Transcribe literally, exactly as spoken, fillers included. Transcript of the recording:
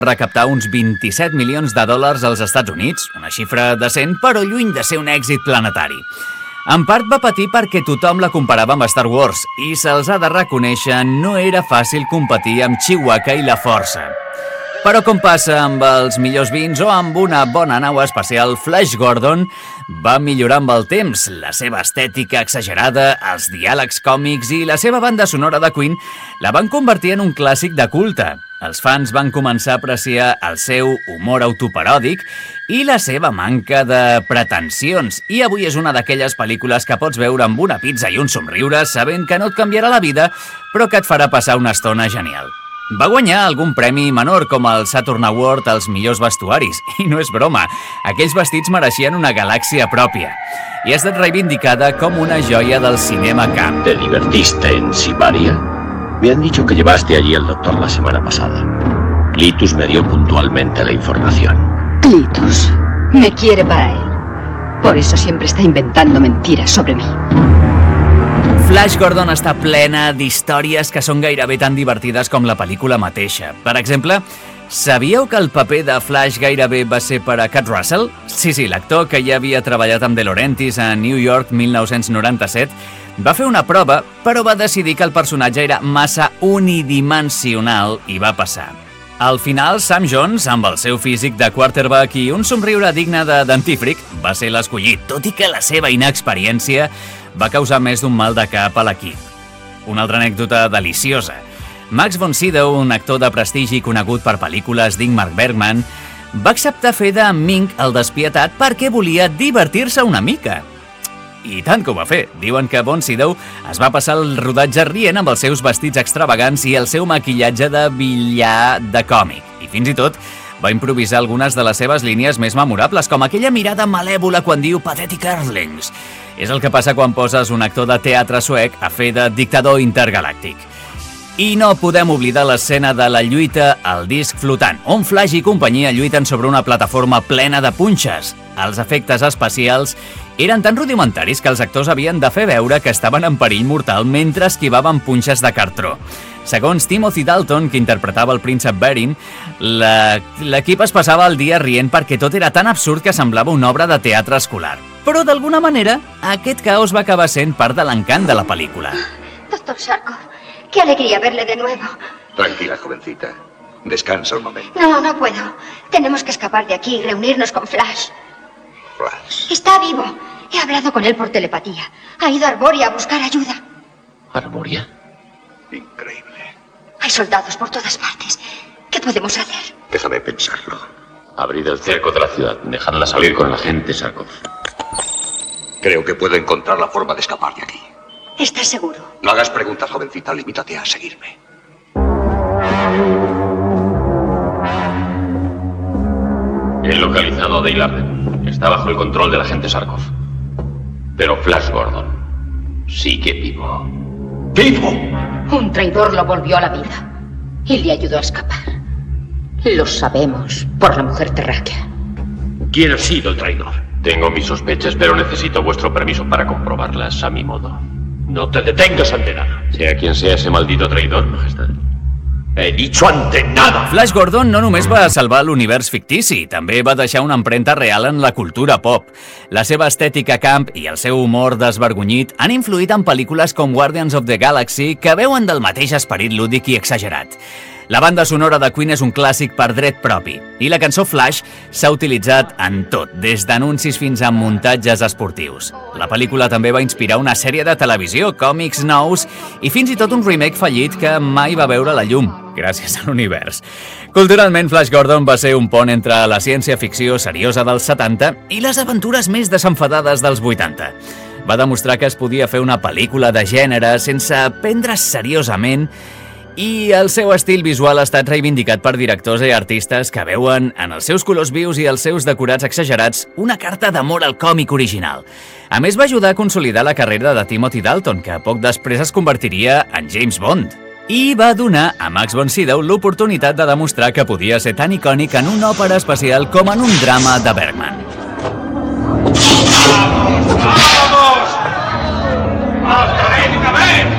recaptar uns vint-i-set milions de dòlars als Estats Units, una xifra decent, però lluny de ser un èxit planetari. En part va patir perquè tothom la comparava amb Star Wars i se'ls ha de reconèixer, no era fàcil competir amb Chewbacca i la Força. Però com passa amb els millors vins o amb una bona nau espacial, Flash Gordon va millorar amb el temps. La seva estètica exagerada, els diàlegs còmics i la seva banda sonora de Queen la van convertir en un clàssic de culte. Els fans van començar a apreciar el seu humor autoparòdic i la seva manca de pretensions. I avui és una d'aquelles pel·lícules que pots veure amb una pizza i un somriure sabent que no et canviarà la vida, però que et farà passar una estona genial. Va guanyar algun premi menor com el Saturn Award als millors vestuaris. I no és broma, aquells vestits mereixien una galàxia pròpia. I ha estat reivindicada com una joia del cinema camp. ¿Te divertiste en Sibaria? Me han dicho que llevaste allí al doctor la semana pasada. Clitus me dio puntualmente la información. Clitus me quiere para él. Por eso siempre está inventando mentiras sobre mí. Flash Gordon està plena d'històries que són gairebé tan divertides com la pel·lícula mateixa. Per exemple, sabíeu que el paper de Flash gairebé va ser per a Kurt Russell? Sí, sí, l'actor que ja havia treballat amb De Laurentiis a New York mil nou-cents noranta-set va fer una prova, però va decidir que el personatge era massa unidimensional i va passar. Al final, Sam Jones, amb el seu físic de quarterback i un somriure digne de dentífric, va ser l'escollit, tot i que la seva inexperiència va causar més d'un mal de cap a l'equip. Una altra anècdota deliciosa. Max von Sydow, un actor de prestigi conegut per pel·lícules d'Ingmar Bergman, va acceptar fer de Mink el despietat perquè volia divertir-se una mica. I tant que ho va fer. Diuen que von Sydow es va passar el rodatge rient amb els seus vestits extravagants i el seu maquillatge de villà de còmic. I fins i tot va improvisar algunes de les seves línies més memorables, com aquella mirada malèvola quan diu Pathetic Earthlings. És el que passa quan poses un actor de teatre suec a fer de dictador intergalàctic. I no podem oblidar l'escena de la lluita al disc flotant, on Flash i companyia lluiten sobre una plataforma plena de punxes. Els efectes especials eren tan rudimentaris que els actors havien de fer veure que estaven en perill mortal mentre esquivaven punxes de cartró. Segons Timothy Dalton, que interpretava el príncep Beren, l'equip es passava el dia rient perquè tot era tan absurd que semblava una obra de teatre escolar. Però, d'alguna manera, aquest caos va acabar sent part de l'encant de la pel·lícula. Doctor Sarkov, qué alegría verle de nuevo. Tranquila, jovencita. Descansa un momento. No, no puedo. Tenemos que escapar de aquí y reunirnos con Flash. Flash. Está vivo. He hablado con él por telepatía. Ha ido a Arboria a buscar ayuda. ¿Arboria? Increíble. Hay soldados por todas partes. ¿Qué podemos hacer? Déjame pensarlo. Abrid el cerco de la ciudad. Dejadla salir con la gente, Sarkov. Creo que puedo encontrar la forma de escapar de aquí. ¿Estás seguro? No hagas preguntas, jovencita. Limítate a seguirme. He localizado a Dale Arden. Está bajo el control del agente Sarkov. Pero Flash Gordon sigue vivo. ¡Vivo! Un traidor lo volvió a la vida y le ayudó a escapar. Lo sabemos por la mujer terráquea. ¿Quién ha sido el traidor? Tengo mis sospechas, pero necesito vuestro permiso para comprobarlas a mi modo. No te detengas ante nada. Sea quien sea ese maldito traidor, Majestad. He dicho ante nada. Flash Gordon no només va salvar l'univers fictici, també va deixar una empremta real en la cultura pop. La seva estètica camp i el seu humor desvergonyit han influït en pel·lícules com Guardians of the Galaxy, que veuen del mateix esperit lúdic i exagerat. La banda sonora de Queen és un clàssic per dret propi, i la cançó Flash s'ha utilitzat en tot, des d'anuncis fins a muntatges esportius. La pel·lícula també va inspirar una sèrie de televisió, còmics nous i fins i tot un remake fallit que mai va veure la llum, gràcies a l'univers. Culturalment, Flash Gordon va ser un pont entre la ciència-ficció seriosa dels setanta i les aventures més desenfadades dels vuitanta. Va demostrar que es podia fer una pel·lícula de gènere sense prendre's seriosament, i el seu estil visual ha estat reivindicat per directors i artistes que veuen en els seus colors vius i els seus decorats exagerats una carta d'amor al còmic original. A més, va ajudar a consolidar la carrera de Timothy Dalton, que poc després es convertiria en James Bond. I va donar a Max von Sydow l'oportunitat de demostrar que podia ser tan icònic en una òpera espacial com en un drama de Bergman. ¡Vamos! ¡Vamos!